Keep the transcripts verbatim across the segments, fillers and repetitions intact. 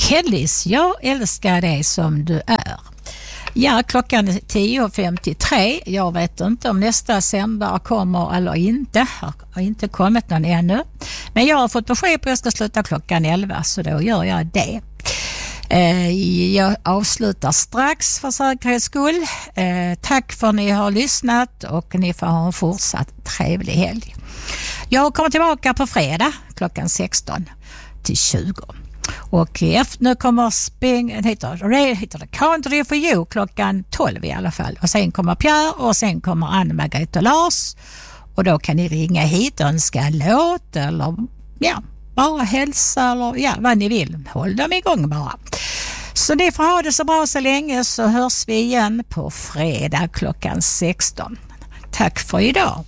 Kellys, jag älskar dig som du är. Ja, klockan är tio femtiotre. Jag vet inte om nästa sändare kommer eller inte. Jag har inte kommit någon ännu. Men jag har fått besked på att jag ska sluta klockan elva, så då gör jag det. Jag avslutar strax för säkerhets skull. Tack för att ni har lyssnat och ni får ha en fortsatt trevlig helg. Jag kommer tillbaka på fredag klockan sexton till tjugo. Och nu kommer Spring, heter, heter det Country for You klockan tolv i alla fall. Och sen kommer Pierre och sen kommer Anne-Margrethe och Lars. Och då kan ni ringa hit och önska en låt eller ja, bara hälsa eller ja, vad ni vill. Håll dem igång bara. Så ni får ha det så bra så länge, så hörs vi igen på fredag klockan sexton. Tack för idag.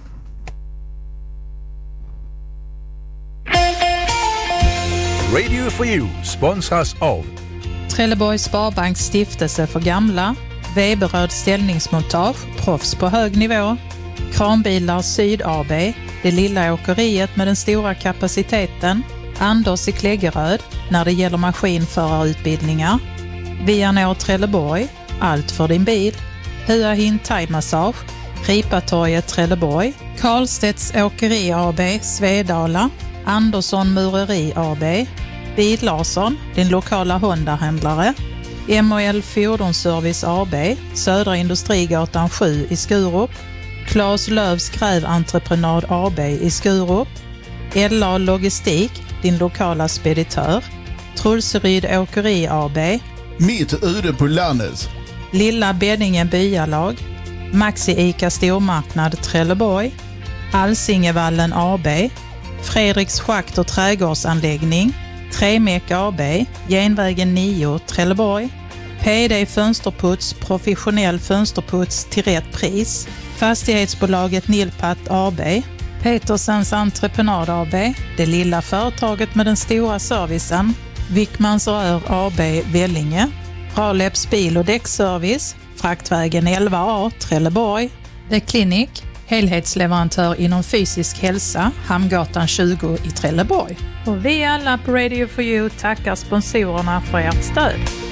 Radio for You sponsras av Trelleborgs Sparbanks stiftelse för gamla, Weberöd ställningsmontage, proffs på hög nivå, Kranbilar Syd A B, det lilla åkeriet med den stora kapaciteten, Anders i Kläggeröd när det gäller maskinförarutbildningar, Vianor Trelleborg, allt för din bil, Hua Hin Thai-massage, Ripatorget Trelleborg, Karlstedts Åkeri A B, Svedala, Andersson Mureri A B, Bil Larsson, din lokala Honda-händlare, M och L Fordonsservice A B, Södra Industrigatan sju i Skurup, Claes Lövs Gräventreprenad A B i Skurup, L A Logistik, din lokala speditör, Trulseryd Åkeri A B, Mitt ute på landet, Lilla Beddingen Byalag, Maxi Ica Stormarknad Trelleborg, Alsingevallen A B, Fredriks Schakt och trädgårdsanläggning, Tremek A B, Genvägen nio Trelleborg, P D Fönsterputs, professionell fönsterputs till rätt pris, Fastighetsbolaget Nilpat A B, Petersens Entreprenad A B, det lilla företaget med den stora servicen, Wickmans Rör A B Vellinge, Raleps bil- och däckservice, Fraktvägen elva A Trelleborg, The Clinic, helhetsleverantör inom fysisk hälsa, Hamngatan tjugo i Trelleborg. Och vi alla på Radio for You tackar sponsorerna för ert stöd.